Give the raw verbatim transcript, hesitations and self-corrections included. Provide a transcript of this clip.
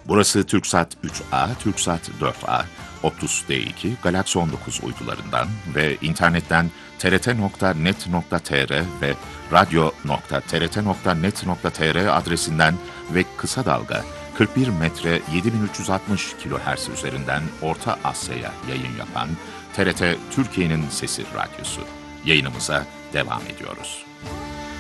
Burası TürkSat üç A, TürkSat dört A, Optus D iki, Galaxy on dokuz uydularından ve internetten t r t nokta net nokta t r ve radyo nokta t r t nokta net nokta t r adresinden ve kısa dalga kırk bir metre yedi bin üç yüz altmış kilohertz üzerinden Orta Asya'ya yayın yapan T R T Türkiye'nin Sesi Radyosu. Yayınımıza devam ediyoruz.